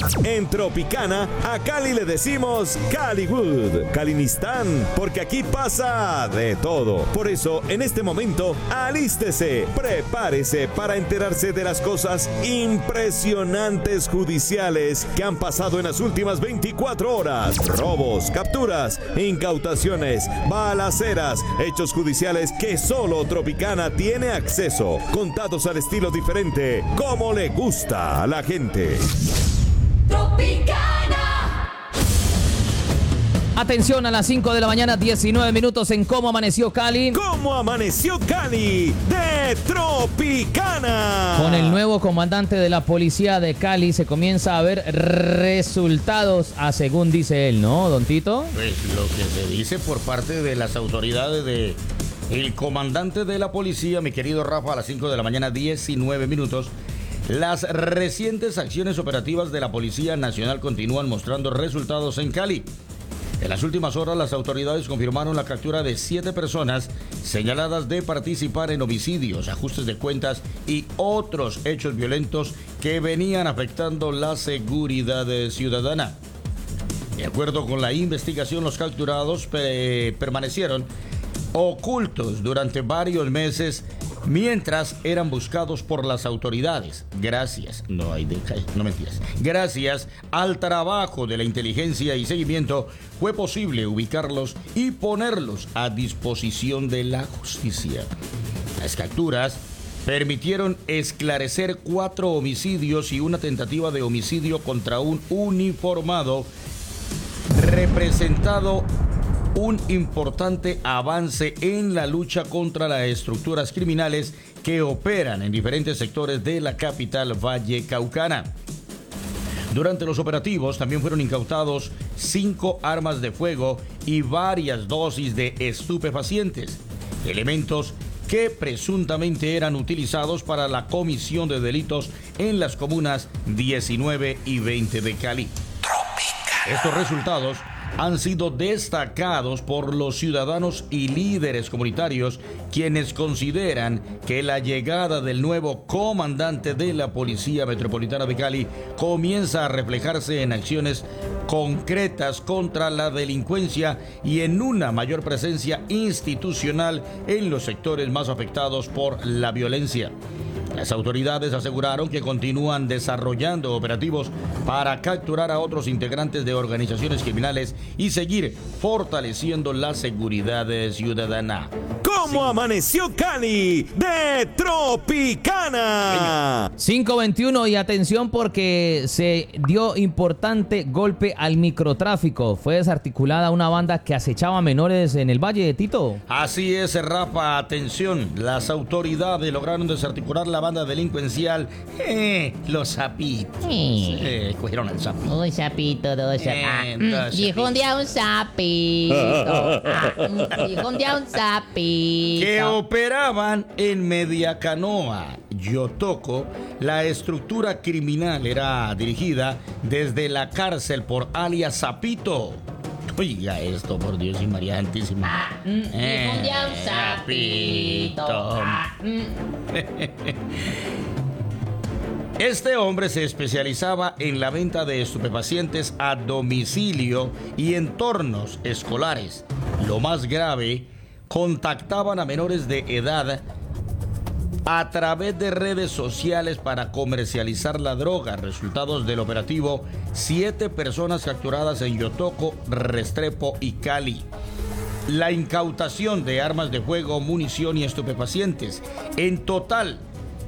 En Tropicana, a Cali le decimos Caliwood, Calinistán, porque aquí pasa de todo. Por eso, en este momento, alístese, prepárese para enterarse de las cosas impresionantes judiciales que han pasado en las últimas 24 horas. Robos, capturas, incautaciones, balaceras, hechos judiciales que solo Tropicana tiene acceso, contados al estilo diferente, como le gusta a la gente. Tropicana. Atención, a las 5 de la mañana, 19 minutos en Cómo Amaneció Cali. ¿Cómo amaneció Cali? De Tropicana. Con el nuevo comandante de la policía de Cali se comienza a ver resultados, según dice él, ¿no, don Tito? Pues lo que se dice por parte de las autoridades de el comandante de la policía, mi querido Rafa, a las 5 de la mañana, 19 minutos. Las recientes acciones operativas de la Policía Nacional continúan mostrando resultados en Cali. En las últimas horas, las autoridades confirmaron la captura de 7 personas señaladas de participar en homicidios, ajustes de cuentas y otros hechos violentos que venían afectando la seguridad ciudadana. De acuerdo con la investigación, los capturados permanecieron ocultos durante varios meses mientras eran buscados por las autoridades. Gracias al trabajo de la inteligencia y seguimiento, fue posible ubicarlos y ponerlos a disposición de la justicia. Las capturas permitieron esclarecer 4 homicidios y una tentativa de homicidio contra un uniformado, representado un importante avance en la lucha contra las estructuras criminales que operan en diferentes sectores de la capital vallecaucana. Durante los operativos también fueron incautados 5 armas de fuego y varias dosis de estupefacientes, elementos que presuntamente eran utilizados para la comisión de delitos en las comunas 19 y 20 de Cali. Estos resultados han sido destacados por los ciudadanos y líderes comunitarios, quienes consideran que la llegada del nuevo comandante de la Policía Metropolitana de Cali comienza a reflejarse en acciones concretas contra la delincuencia y en una mayor presencia institucional en los sectores más afectados por la violencia. Las autoridades aseguraron que continúan desarrollando operativos para capturar a otros integrantes de organizaciones criminales y seguir fortaleciendo la seguridad ciudadana. ¿Cómo amaneció Cali? De Tropicana. 5:21 y atención porque se dio importante golpe al microtráfico. Fue desarticulada una banda que acechaba menores en el Valle de Tito. Así es, Rafa, atención. Las autoridades lograron desarticular la banda delincuencial. Los sapitos. Cogieron al sapito. Un sapito, dos sapitos. Dijo un día un sapito. Dijo un día un sapito. Que operaban en Mediacanoa, Yotoco. La estructura criminal era dirigida desde la cárcel por alias Sapito. Oiga esto, por Dios y María Santísima. Dijo un día un sapito. Este hombre se especializaba en la venta de estupefacientes a domicilio y entornos escolares. Lo más grave, contactaban a menores de edad a través de redes sociales para comercializar la droga. Resultados del operativo: 7 personas capturadas en Yotoco, Restrepo y Cali. La incautación de armas de fuego, munición y estupefacientes. En total,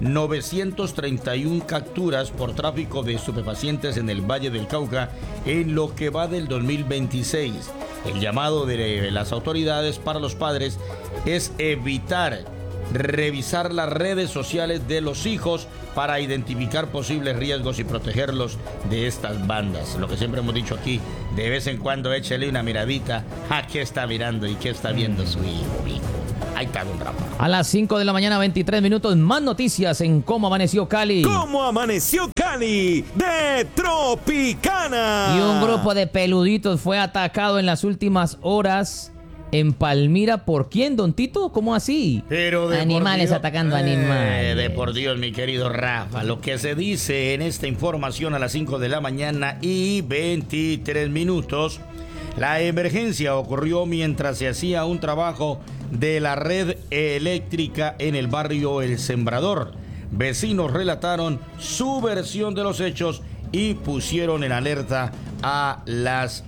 931 capturas por tráfico de estupefacientes en el Valle del Cauca en lo que va del 2026. El llamado de las autoridades para los padres es evitar revisar las redes sociales de los hijos para identificar posibles riesgos y protegerlos de estas bandas. Lo que siempre hemos dicho aquí, de vez en cuando échele una miradita a qué está mirando y qué está viendo su hijo. Ahí está, don Rafa. A las 5 de la mañana, 23 minutos, más noticias en Cómo Amaneció Cali. ¿Cómo amaneció Cali? De Tropicana. Y un grupo de peluditos fue atacado en las últimas horas en Palmira. ¿Por quién, don Tito? ¿Cómo así? Pero de Animales por Dios, atacando animales. De por Dios, mi querido Rafa, lo que se dice en esta información a las 5 de la mañana y 23 minutos, la emergencia ocurrió mientras se hacía un trabajo de la red eléctrica en el barrio El Sembrador. Vecinos relataron su versión de los hechos y pusieron en alerta a las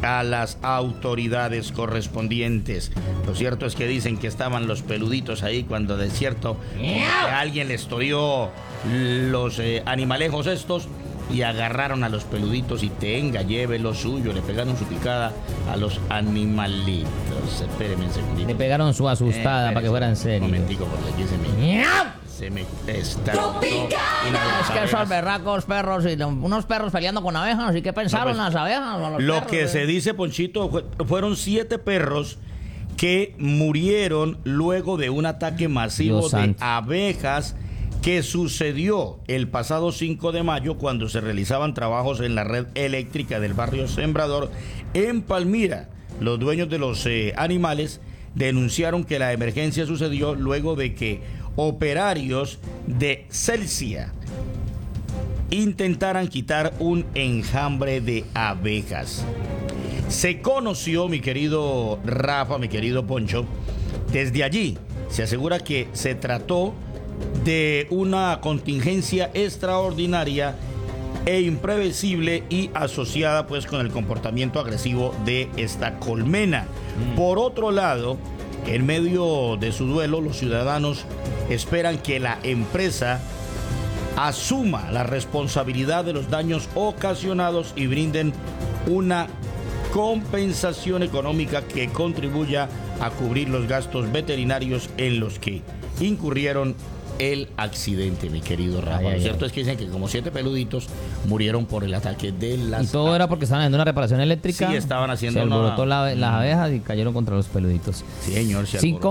autoridades correspondientes. Lo cierto es que dicen que estaban los peluditos ahí cuando de cierto alguien les toreó los animalejos estos y agarraron a los peluditos y tenga, lleve lo suyo, le pegaron su picada a los animalitos. Espérenme un segundito. Le pegaron su asustada para que fuera en serio. Un momentico, porque aquí se me está. Es que esos berracos perros y unos perros peleando con abejas. ¿Y qué pensaron las abejas? Lo perros, que se dice, Ponchito, fueron 7 perros que murieron luego de un ataque masivo Dios de santo. abejas que sucedió el pasado 5 de mayo cuando se realizaban trabajos en la red eléctrica del barrio Sembrador en Palmira. Los dueños de los animales denunciaron que la emergencia sucedió luego de que operarios de Celsia intentaran quitar un enjambre de abejas. Se conoció, mi querido Rafa, mi querido Poncho, desde allí se asegura que se trató de una contingencia extraordinaria e imprevisible y asociada pues con el comportamiento agresivo de esta colmena. Por otro lado, en medio de su duelo, los ciudadanos esperan que la empresa asuma la responsabilidad de los daños ocasionados y brinden una compensación económica que contribuya a cubrir los gastos veterinarios en los que incurrieron el accidente, mi querido Rafa. Lo cierto es que dicen que como 7 peluditos murieron por el ataque de las... Y todo era porque estaban haciendo una reparación eléctrica. Sí, estaban haciendo se alborotó las abejas y cayeron contra los peluditos. Sí, señor.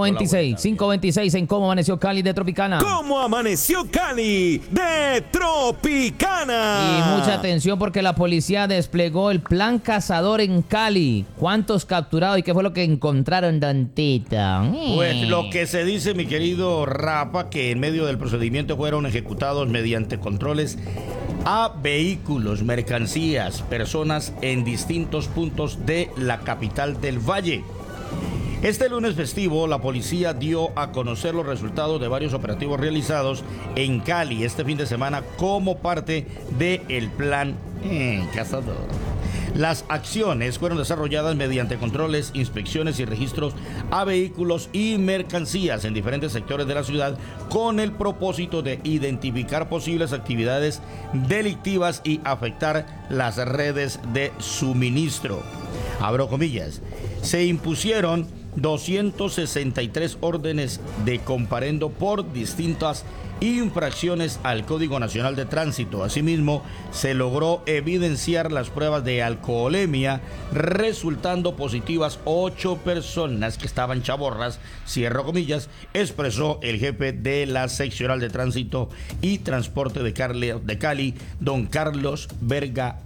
526 en cómo amaneció Cali de Tropicana. ¿Cómo amaneció Cali de Tropicana? Y mucha atención porque la policía desplegó el plan cazador en Cali. ¿Cuántos capturados y qué fue lo que encontraron, don Tito? Pues lo que se dice, mi querido Rafa, que en medio del procedimiento fueron ejecutados mediante controles a vehículos, mercancías, personas en distintos puntos de la capital del Valle. Este lunes festivo, la policía dio a conocer los resultados de varios operativos realizados en Cali este fin de semana como parte del plan cazador. Las acciones fueron desarrolladas mediante controles, inspecciones y registros a vehículos y mercancías en diferentes sectores de la ciudad con el propósito de identificar posibles actividades delictivas y afectar las redes de suministro. Abro comillas. Se impusieron 263 órdenes de comparendo por distintas infracciones al Código Nacional de Tránsito. Asimismo, se logró evidenciar las pruebas de alcoholemia, resultando positivas 8 personas que estaban chaborras, cierro comillas, expresó el jefe de la seccional de Tránsito y Transporte de Cali, don Carlos Vergara.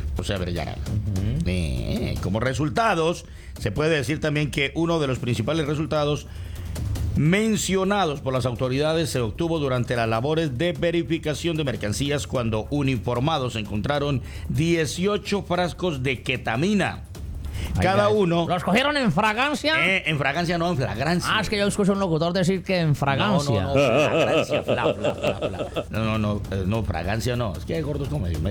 Como resultados, se puede decir también que uno de los principales resultados mencionados por las autoridades se obtuvo durante las labores de verificación de mercancías cuando uniformados encontraron 18 frascos de ketamina. Cada uno... ¿Los cogieron en fragancia? En fragancia no, en flagrancia. Ah, es que yo escucho a un locutor decir que en fragancia. No, fragancia, no, fragancia no. Es que hay gordos como medio.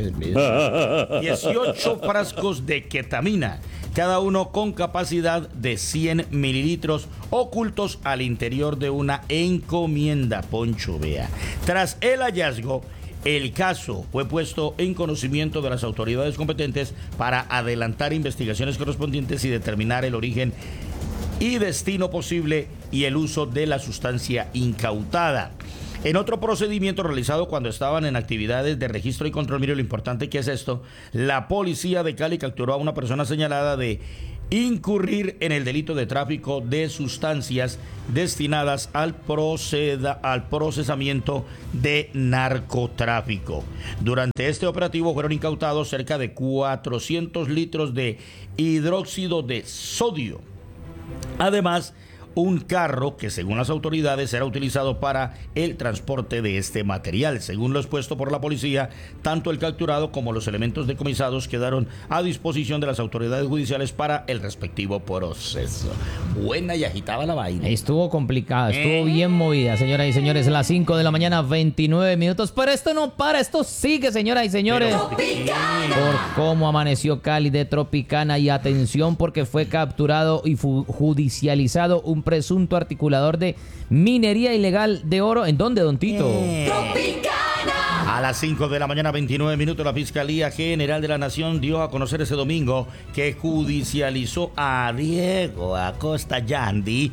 18 frascos de ketamina, cada uno con capacidad de 100 mililitros ocultos al interior de una encomienda, Poncho, vea. Tras el hallazgo, el caso fue puesto en conocimiento de las autoridades competentes para adelantar investigaciones correspondientes y determinar el origen y destino posible y el uso de la sustancia incautada. En otro procedimiento realizado cuando estaban en actividades de registro y control, mire lo importante que es esto, la policía de Cali capturó a una persona señalada de incurrir en el delito de tráfico de sustancias destinadas al procesamiento de narcotráfico. Durante este operativo fueron incautados cerca de 400 litros de hidróxido de sodio, Además, un carro que según las autoridades será utilizado para el transporte de este material. Según lo expuesto por la policía, tanto el capturado como los elementos decomisados quedaron a disposición de las autoridades judiciales para el respectivo proceso. Buena y agitada la vaina. Estuvo complicada, estuvo bien movida, señoras y señores. Las 5 de la mañana, 29 minutos. Pero esto no para, esto sigue, señoras y señores. Por cómo amaneció Cali de Tropicana. Y atención, porque fue capturado y judicializado un presunto articulador de minería ilegal de oro. ¿En dónde, don Tito? A las 5 de la mañana, 29 minutos, la Fiscalía General de la Nación dio a conocer ese domingo que judicializó a Diego Acosta Yandi,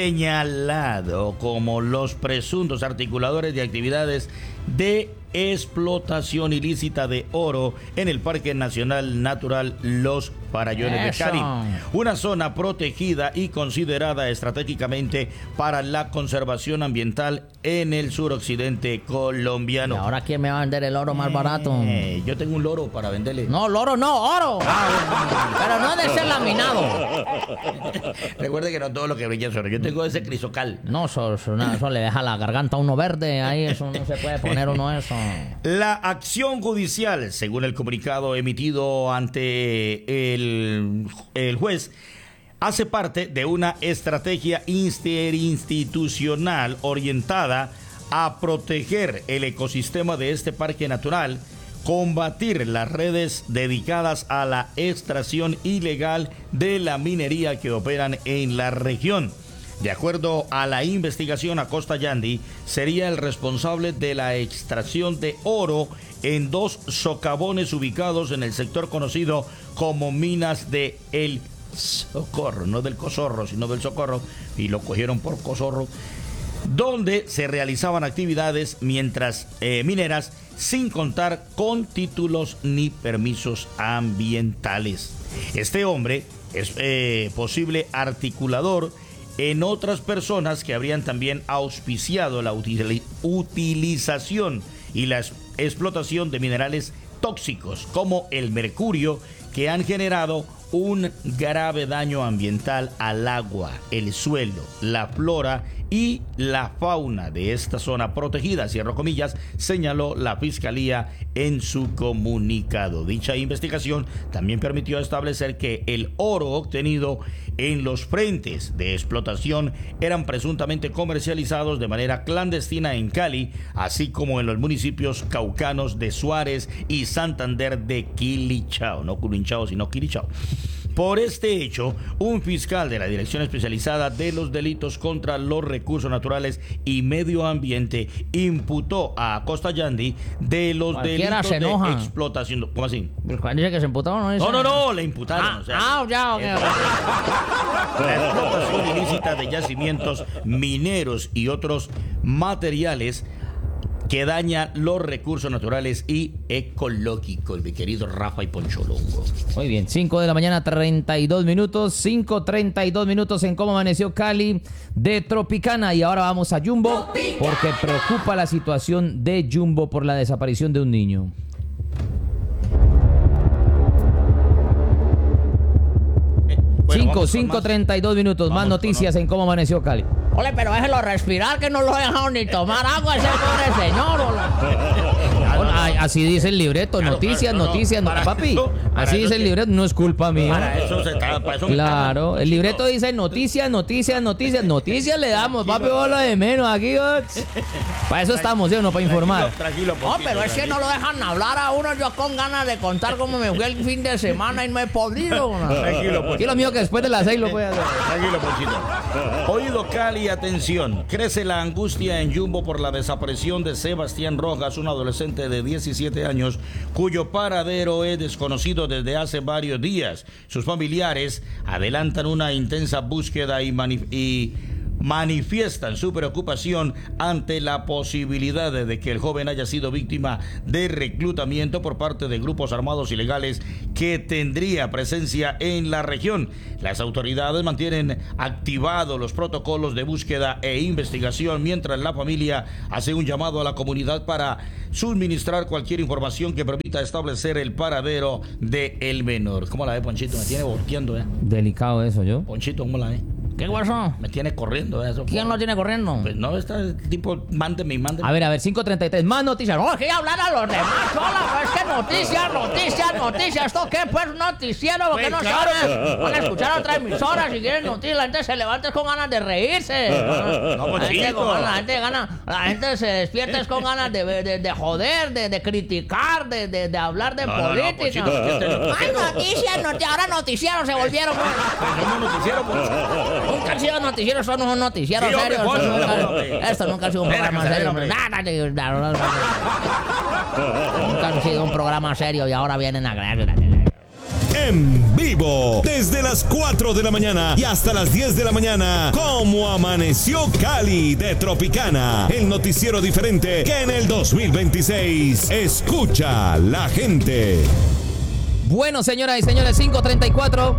señalado como los presuntos articuladores de actividades de explotación ilícita de oro en el Parque Nacional Natural Los Farallones de Cali, una zona protegida y considerada estratégicamente para la conservación ambiental en el suroccidente colombiano. ¿Y ahora quién me va a vender el oro más barato? Yo tengo un loro para venderle. No, loro no, oro. Pero no de ser laminado. Recuerde que no todo lo que brilla es oro. Yo tengo ese crisocal. No, eso le deja la garganta a uno verde. Ahí eso no se puede poner uno eso. La acción judicial, según el comunicado emitido ante el juez, hace parte de una estrategia interinstitucional orientada a proteger el ecosistema de este parque natural, combatir las redes dedicadas a la extracción ilegal de la minería que operan en la región. De acuerdo a la investigación, Acosta Yandi sería el responsable de la extracción de oro en 2 socavones ubicados en el sector conocido como Minas de El Socorro, no del Cosorro, sino del Socorro, y lo cogieron por Cosorro, donde se realizaban actividades mineras sin contar con títulos ni permisos ambientales. Este hombre es posible articulador en otras personas que habrían también auspiciado la utilización y la explotación de minerales tóxicos como el mercurio, que han generado un grave daño ambiental al agua, el suelo, la flora y la fauna de esta zona protegida, cierro comillas, señaló la Fiscalía en su comunicado. Dicha investigación también permitió establecer que el oro obtenido en los frentes de explotación eran presuntamente comercializados de manera clandestina en Cali, así como en los municipios caucanos de Suárez y Santander de Quilichao, no Culinchao, sino Quilichao. Por este hecho, un fiscal de la Dirección Especializada de los Delitos contra los Recursos Naturales y Medio Ambiente imputó a Acosta Yandi de los Cualquiera delitos de explotación. ¿Cómo así? ¿Dice que se imputó no? No, le imputaron. Ya. La explotación ilícita de yacimientos mineros y otros materiales que daña los recursos naturales y ecológicos, mi querido Rafa y Poncholongo. Muy bien, 5 de la mañana, 32 minutos, 5:32 minutos en cómo amaneció Cali de Tropicana. Y ahora vamos a Jumbo, porque preocupa la situación de Jumbo por la desaparición de un niño. Bueno, 5:32 minutos, más noticias en cómo amaneció Cali. Ole, pero déjelo respirar, que no lo he dejado ni tomar agua ese pobre señor. Así dice el libreto, noticias, papi. Así dice el libreto, no es culpa mía. Para eso se está, para eso Claro, el libreto dice noticias le damos, papi, vos lo de menos aquí. Para eso estamos, ¿sí o no? Para informar. Tranquilo, No, pero es que no lo dejan hablar a uno, yo con ganas de contar cómo me fui el fin de semana y no he podido. Tranquilo, Aquí lo mío que después de las 6 lo voy a hacer. Tranquilo, Ponchito. Oído Cali, atención. Crece la angustia en Jumbo por la desaparición de Sebastián Rojas, un adolescente de 17 años, cuyo paradero es desconocido desde hace varios días. Sus familiares adelantan una intensa búsqueda y manifiestan su preocupación ante la posibilidad de que el joven haya sido víctima de reclutamiento por parte de grupos armados ilegales que tendría presencia en la región. Las autoridades mantienen activados los protocolos de búsqueda e investigación, mientras la familia hace un llamado a la comunidad para suministrar cualquier información que permita establecer el paradero del menor. ¿Cómo la ve, Ponchito? Me tiene volteando, Delicado eso, ¿yo? Ponchito, ¿cómo la ve? ¿Qué pasó? Me tiene corriendo eso. ¿Quién lo tiene corriendo? Pues no, está el tipo, mándeme. A ver, 5:33, más noticias. No, es que hablar a los demás, sola, es que noticias. ¿Esto qué? Pues noticiero, porque Pues no claro. saben. Van a escuchar otra emisora si quieren noticias. La gente se levanta con ganas de reírse. No, pues, La gente se despierta con ganas de joder, de criticar, de hablar de política. Ay, noticias, ahora noticieros se volvieron. Somos noticiero, pues. Nunca han sido noticieros, son unos noticieros Sí, hombre, serios. Esto nunca ha sido un programa serio. Nunca han sido un programa serio y ahora vienen a creer. En vivo, desde las 4 de la mañana y hasta las 10 de la mañana, como amaneció Cali de Tropicana, el noticiero diferente que en el 2026 escucha la gente. Bueno, señoras y señores, 5:34.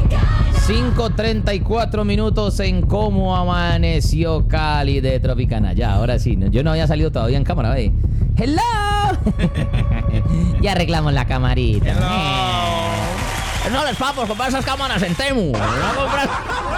5:34 minutos en cómo amaneció Cali de Tropicana. Ya, ahora sí, yo no había salido todavía en cámara, ¿ve? ¡Hello! Ya arreglamos la camarita. No les papos, comprar esas cámaras en Temu. No comprar...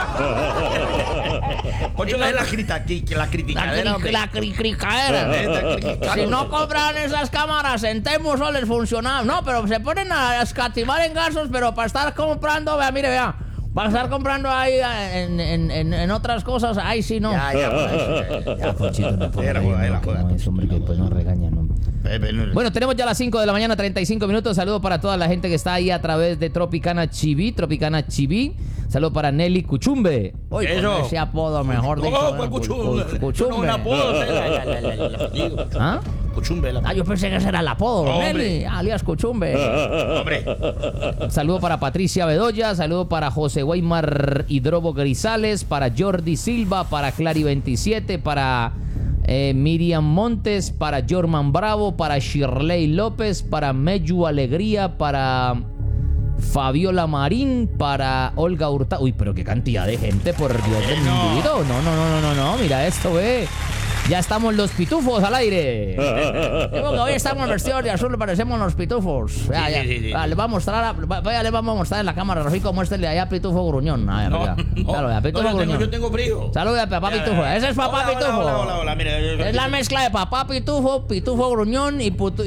Poncho, la criticadera. La cricadera. Si no compran esas cámaras en Temu, solo les funciona. No, pero se ponen a escatimar en gastos, pero para estar comprando, vea. Para estar comprando ahí en otras cosas, ahí sí no. Ya, Ponchito, no puedo es hombre que después nos regaña, ¿no? Bueno, tenemos ya las 5 de la mañana, 35 minutos. Saludo para toda la gente que está ahí a través de Tropicana Chiví. Saludo para Nelly Cuchumbe. Hoy con ese apodo, mejor dicho. ¿Cuál Cuchumbe? Cuchumbe. No, un apodo, el apellido. ¿Ah? Cuchumbe. Yo pensé que ese era el apodo. Hombre. Nelly, alias Cuchumbe. Hombre. Saludo para Patricia Bedoya. Saludo para José Weimar Hidrobo Grisales. Para Jordi Silva. Para Clary 27. Para Miriam Montes. Para Jorman Bravo. Para Shirley López. Para Meyu Alegría. Para Fabiola Marín. Para Olga Hurtado. Uy, pero qué cantidad de gente, por Dios bendito. No. Mira esto, ve. Ya estamos los pitufos al aire. Digo que hoy estamos en versión de azul, parecemos los pitufos. Sí. Le vamos a mostrar en la cámara, Rafito, muéstrele allá a Pitufo Gruñón. Yo tengo frío. Saludos a papá Pitufo. Ese es papá Pitufo. Hola, mira. Es la mezcla de papá Pitufo Gruñón y puto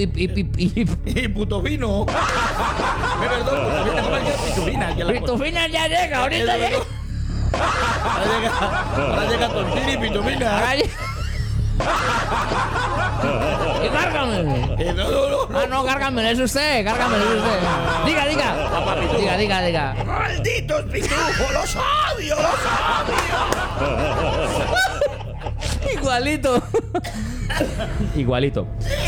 fino. Perdón, Pitufina. Pitufina ya llega, ahorita llega. Ahora llega Tortilla y Pitufina. Y cárgame. No, cárgame, es usted. Diga. ¡Malditos pitufos! ¡Los odio! Igualito.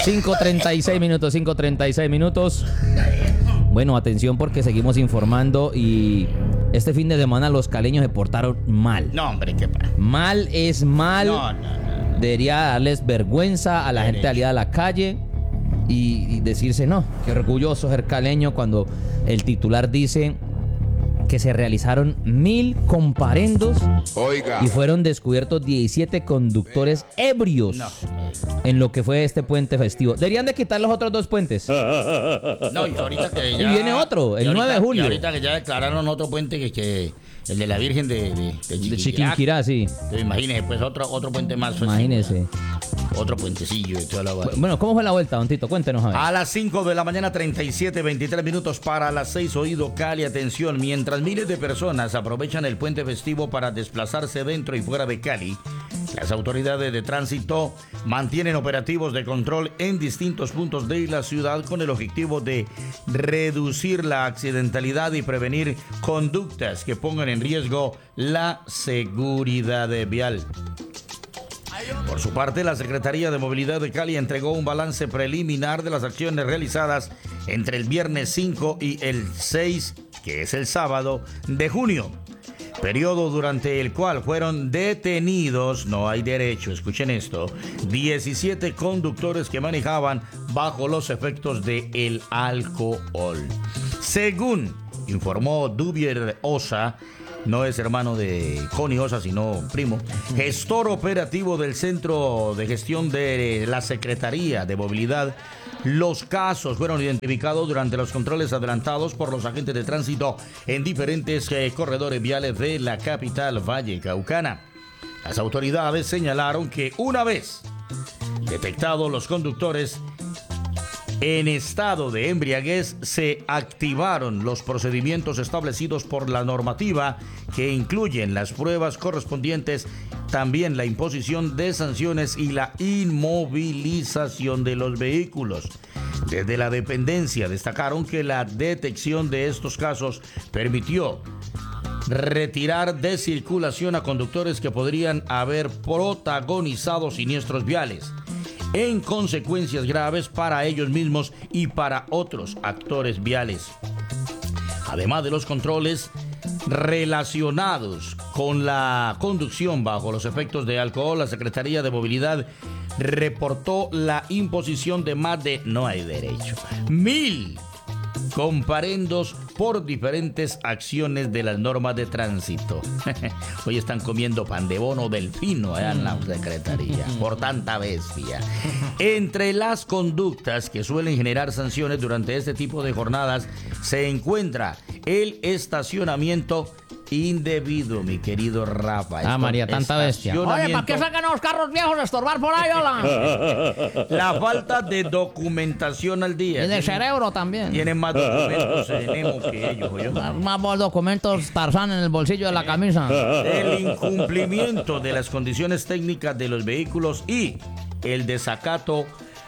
5:36 minutos. Bueno, atención porque seguimos informando y este fin de semana los caleños se portaron mal. No, hombre, qué pasa. Mal es mal. No. Debería darles vergüenza a la gente aliada a la calle y decirse, no, qué orgulloso ser caleño cuando el titular dice que se realizaron 1000 comparendos. Oiga. Y fueron descubiertos 17 conductores ebrios en lo que fue este puente festivo. Deberían de quitar los otros 2 puentes. No, y ahorita que ya... Y viene otro, el 9 de julio. Y ahorita que ya declararon otro puente que el de la Virgen de Chiquinquirá, sí. Entonces, imagínese, pues otro puente más. Imagínese. Otro puentecillo y toda la vaina. Bueno, ¿cómo fue la vuelta, don Tito? Cuéntenos a ver. A las 5 de la mañana, 23 minutos para las 6, oído Cali, atención. Mientras miles de personas aprovechan el puente festivo para desplazarse dentro y fuera de Cali, las autoridades de tránsito mantienen operativos de control en distintos puntos de la ciudad con el objetivo de reducir la accidentalidad y prevenir conductas que pongan en riesgo la seguridad vial. Por su parte, la Secretaría de Movilidad de Cali entregó un balance preliminar de las acciones realizadas entre el viernes 5 y el 6, que es el sábado, de junio. Periodo durante el cual fueron detenidos, no hay derecho, escuchen esto, 17 conductores que manejaban bajo los efectos del alcohol. Según informó Dubier Osa, no es hermano de Connie Osa, sino primo, gestor operativo del Centro de Gestión de la Secretaría de Movilidad, Los casos fueron identificados durante los controles adelantados por los agentes de tránsito en diferentes corredores viales de la capital vallecaucana. Las autoridades señalaron que una vez detectados los conductores en estado de embriaguez, se activaron los procedimientos establecidos por la normativa que incluyen las pruebas correspondientes, también la imposición de sanciones y la inmovilización de los vehículos. Desde la dependencia destacaron que la detección de estos casos permitió retirar de circulación a conductores que podrían haber protagonizado siniestros viales, en consecuencias graves para ellos mismos y para otros actores viales. Además de los controles relacionados con la conducción bajo los efectos de alcohol, la Secretaría de Movilidad reportó la imposición de más de, no hay derecho, 1,000 comparendos por diferentes acciones de las normas de tránsito. Hoy están comiendo pan de bono delfino en la Secretaría, por tanta bestia. Entre las conductas que suelen generar sanciones durante este tipo de jornadas se encuentra el estacionamiento indebido, mi querido Rafa. María, tanta bestia. Oye, ¿para qué sacan los carros viejos a estorbar por ahí, hola? La falta de documentación al día. Y de cerebro también. Tienen más documentos tenemos que ellos, ¿oyó? Más documentos Tarzán en el bolsillo de la camisa. El incumplimiento de las condiciones técnicas de los vehículos y el desacato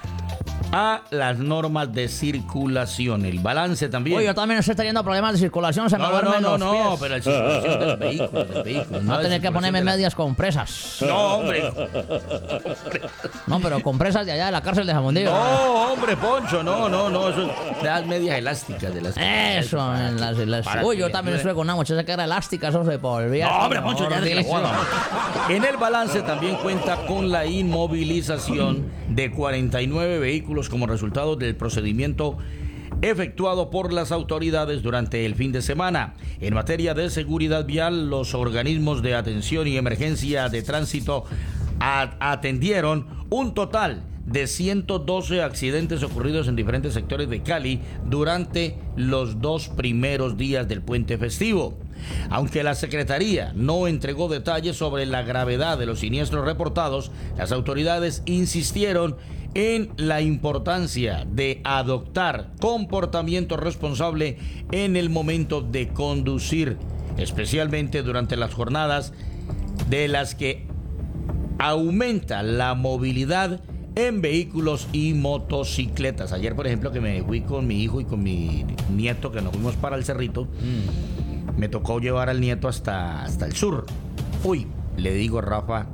a las normas de circulación. El balance también. Oye, yo también estoy teniendo problemas de circulación. Se me duermen los pies. No, pero la circulación de los vehículos. No tener que ponerme medias compresas. No, hombre. No, pero compresas de allá de la cárcel de Jamundillo. No, hombre, Poncho, no. Eso es las medias elásticas de las. Eso, las. Uy, yo también estuve con una muchacha que era elástica, eso se volvía. No, hombre, Poncho, ya déjale joder. En el balance también cuenta con la inmovilización de 49 vehículos como resultado del procedimiento efectuado por las autoridades durante el fin de semana. En materia de seguridad vial, los organismos de atención y emergencia de tránsito atendieron un total de 112 accidentes ocurridos en diferentes sectores de Cali durante los 2 primeros días del puente festivo. Aunque la Secretaría no entregó detalles sobre la gravedad de los siniestros reportados, las autoridades insistieron en la importancia de adoptar comportamiento responsable en el momento de conducir, especialmente durante las jornadas de las que aumenta la movilidad en vehículos y motocicletas. Ayer, por ejemplo, que me fui con mi hijo y con mi nieto, que nos fuimos para el Cerrito, me tocó llevar al nieto hasta el sur. Uy, le digo, Rafa,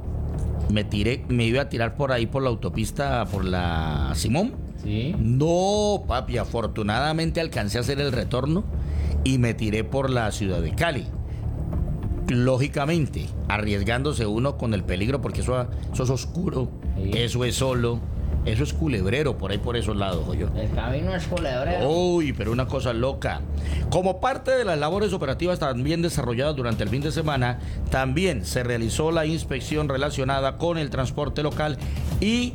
me iba a tirar por ahí por la autopista, por la Simón. Sí. No, papi, afortunadamente alcancé a hacer el retorno y me tiré por la ciudad de Cali. Lógicamente, arriesgándose uno con el peligro, porque eso es oscuro, sí. Eso es solo, eso es culebrero por ahí por esos lados, yo. El camino es culebrero. Uy, pero una cosa loca. Como parte de las labores operativas también desarrolladas durante el fin de semana, también se realizó la inspección relacionada con el transporte local y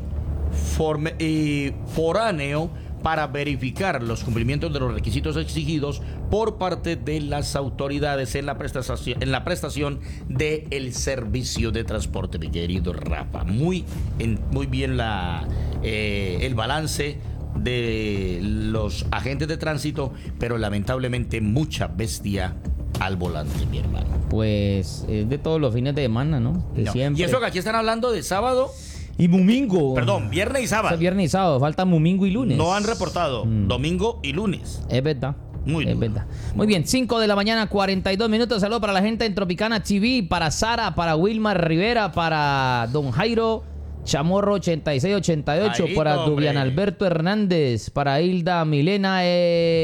foráneo para verificar los cumplimientos de los requisitos exigidos por parte de las autoridades en la prestación del servicio de transporte, mi querido Rafa. Muy bien el balance de los agentes de tránsito, pero lamentablemente mucha bestia al volante, mi hermano. Pues de todos los fines de semana, ¿no? Siempre. Y eso que aquí están hablando de sábado y domingo. Perdón, viernes y sábado. O sea, viernes y sábado, falta domingo y lunes. No han reportado domingo y lunes. Es verdad. Es verdad. Muy bien, 5 de la mañana, 42 minutos. Saludos para la gente en Tropicana TV, para Sara, para Wilmar Rivera, para Don Jairo Chamorro 8688, para Dubian Alberto Hernández, para Hilda Milena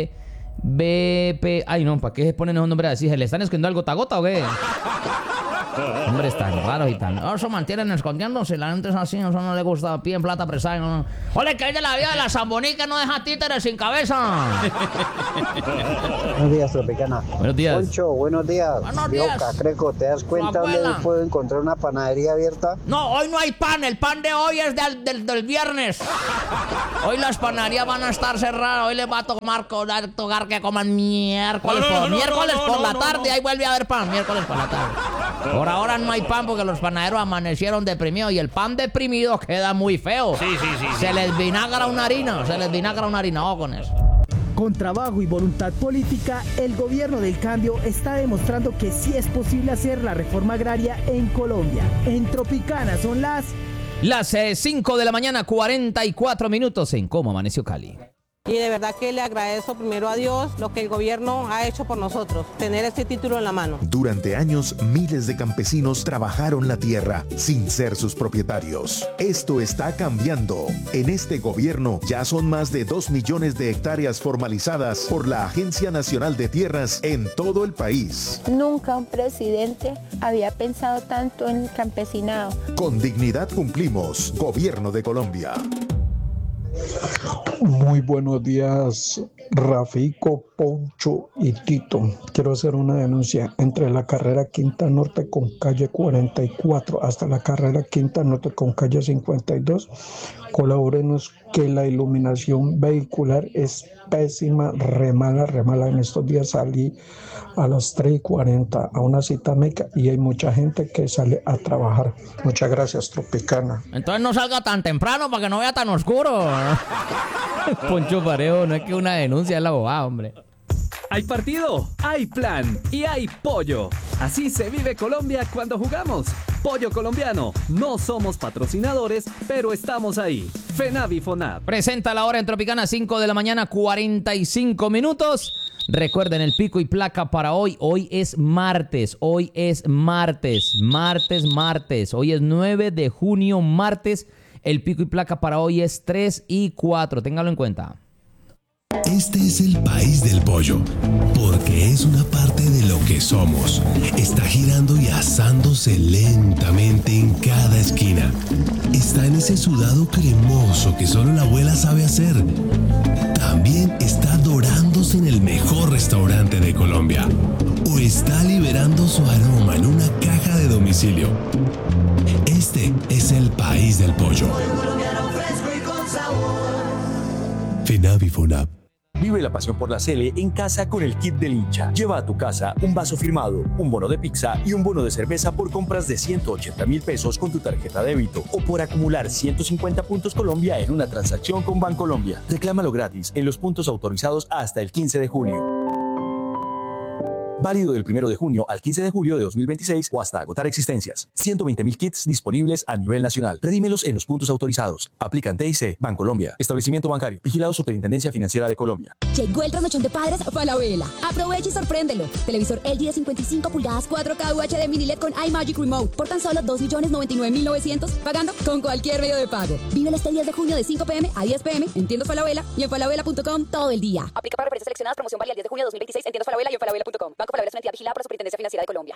BP. Ay, no, ¿para qué se ponen esos nombres así? ¿Se le están escribiendo al gota a gota o qué? Hombre, están raros y tan... Eso mantienen escondiéndose, la gente es así, eso no le gusta, piden plata prestada. No. Ole, que hay de la vida de la Zamboni que no deja títeres sin cabeza. Buenos días, Tropicana. Buenos días. Poncho, buenos días. Buenos Viejo días. Cacreco, ¿te das cuenta Abuela. dónde puedo encontrar una panadería abierta? No, hoy no hay pan, el pan de hoy es del viernes. Hoy las panaderías van a estar cerradas, hoy les va a tocar que coman miércoles por la tarde, ahí vuelve a haber pan, miércoles por la tarde. Por ahora no hay pan porque los panaderos amanecieron deprimidos y el pan deprimido queda muy feo. Sí. Se les vinagra una harina, ojo con eso. Con trabajo y voluntad política, el gobierno del cambio está demostrando que sí es posible hacer la reforma agraria en Colombia. En Tropicana son las 5 de la mañana, 44 minutos en Cómo Amaneció Cali. Y de verdad que le agradezco primero a Dios lo que el gobierno ha hecho por nosotros, tener este título en la mano. Durante años, miles de campesinos trabajaron la tierra sin ser sus propietarios. Esto está cambiando. En este gobierno ya son más de 2 millones de hectáreas formalizadas por la Agencia Nacional de Tierras en todo el país. Nunca un presidente había pensado tanto en el campesinado. Con dignidad cumplimos. Gobierno de Colombia. Muy buenos días, Rafico, Poncho y Tito. Quiero hacer una denuncia entre la carrera Quinta Norte con calle 44 hasta la carrera Quinta Norte con calle 52. Colabórenos que la iluminación vehicular es pésima, re mala. En estos días salí a las 3:40 a una cita médica y hay mucha gente que sale a trabajar. Muchas gracias, Tropicana. Entonces no salga tan temprano para que no vea tan oscuro. Poncho Parejo, no es que una denuncia es la bobada, hombre. Hay partido, hay plan y hay pollo. Así se vive Colombia cuando jugamos. Pollo colombiano. No somos patrocinadores, pero estamos ahí. FENAVI FONAP. Presenta la hora en Tropicana, 5 de la mañana, 45 minutos. Recuerden el pico y placa para hoy. Hoy es martes. Hoy es 9 de junio, martes. El pico y placa para hoy es 3 y 4. Téngalo en cuenta. Este es el país del pollo, porque es una parte de lo que somos. Está girando y asándose lentamente en cada esquina. Está en ese sudado cremoso que solo la abuela sabe hacer. También está dorándose en el mejor restaurante de Colombia. O está liberando su aroma en una caja de domicilio. Este es el país del pollo. FENAVI FONAP. Vive la pasión por la Sele en casa con el kit del hincha. Lleva a tu casa un vaso firmado, un bono de pizza y un bono de cerveza por compras de 180,000 pesos con tu tarjeta débito o por acumular 150 puntos Colombia en una transacción con Bancolombia. Reclámalo gratis en los puntos autorizados hasta el 15 de junio. Válido del 1 de junio al 15 de julio de 2026 o hasta agotar existencias. 120,000 kits disponibles a nivel nacional. Redímelos en los puntos autorizados. Aplican TIC, Bancolombia, Establecimiento Bancario, Vigilado Superintendencia Financiera de Colombia. Llegó el trasnochón de padres Falabella. Aprovecha y sorpréndelo. Televisor LG de 55 pulgadas 4K UHD Mini LED con iMagic Remote por tan solo 2.099.900 pagando con cualquier medio de pago. Vive este 10 de junio de 5 p.m. a 10 p.m. en tiendas Falabella y en falabella.com todo el día. Aplica para referencias seleccionadas. Promoción válida el 10 de junio de 2026 en tiendas Falabella y en falabella.com. Banco Falabella es una entidad vigilada por la Superintendencia Financiera de Colombia.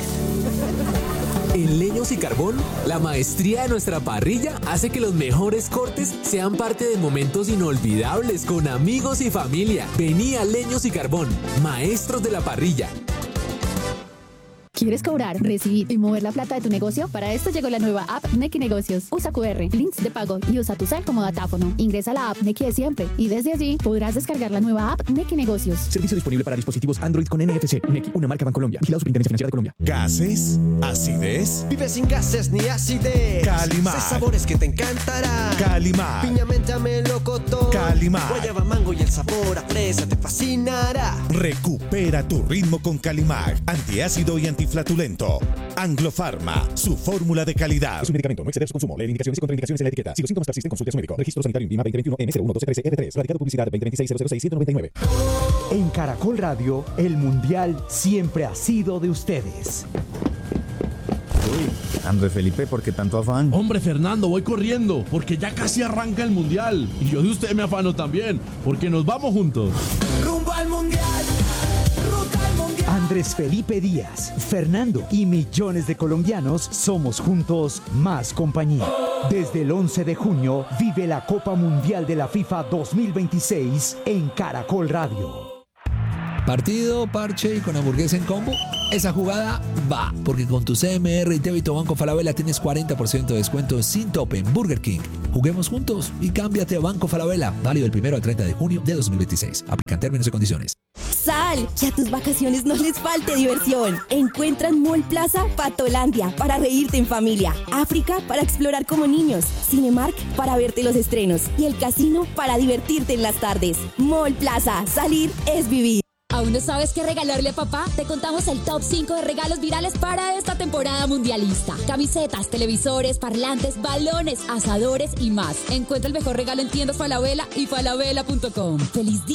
En Leños y Carbón, la maestría de nuestra parrilla hace que los mejores cortes sean parte de momentos inolvidables con amigos y familia. Vení a Leños y Carbón, maestros de la parrilla. ¿Quieres cobrar, recibir y mover la plata de tu negocio? Para esto llegó la nueva app Nequi Negocios. Usa QR, links de pago y usa tu cel como datáfono. Ingresa a la app Nequi de siempre y desde allí podrás descargar la nueva app Nequi Negocios. Servicio disponible para dispositivos Android con NFC. Nequi, una marca Bancolombia. Vigilado Superintendencia Financiera de Colombia. ¿Gases? ¿Acidez? Vive sin gases ni acidez. Calimar. 6 sabores que te encantarán. Calimar. Piña, menta, melocotón. Calimar. Guayaba, mango y el sabor a fresa te fascinará. Recupera tu ritmo con Calimar. Antiácido y antiflatulento. Anglofarma, su fórmula de calidad. Es un medicamento, no exceder su consumo. Leer indicaciones y contraindicaciones en la etiqueta. Si los síntomas persisten, consulte a su médico. Registro sanitario INVIMA 2021 M011213R3. Radicado publicidad 2026-006-199. En Caracol Radio, el Mundial siempre ha sido de ustedes. Uy, Andrés Felipe, ¿por qué tanto afán? Hombre, Fernando, voy corriendo, porque ya casi arranca el Mundial. Y yo de usted me afano también, porque nos vamos juntos. ¡Rumbo al Mundial! ¡Ruta al Mundial! Andrés Andrés Felipe Díaz, Fernando y millones de colombianos somos juntos más compañía. Desde el 11 de junio vive la Copa Mundial de la FIFA 2026 en Caracol Radio. Partido, parche y con hamburguesa en combo. Esa jugada va, porque con tu CMR y débito Banco Falabella tienes 40% de descuento sin tope en Burger King. Juguemos juntos y cámbiate a Banco Falabella. Válido del 1 al 30 de junio de 2026. Aplican términos y condiciones. Sal, que a tus vacaciones no les falte diversión. Encuentra en Mall Plaza Patolandia para reírte en familia, África para explorar como niños, Cinemark para verte los estrenos y el casino para divertirte en las tardes. Mall Plaza, salir es vivir. ¿Aún no sabes qué regalarle a papá? Te contamos el top 5 de regalos virales para esta temporada mundialista. Camisetas, televisores, parlantes, balones, asadores y más. Encuentra el mejor regalo en tiendas Falabella y falabella.com. ¡Feliz día!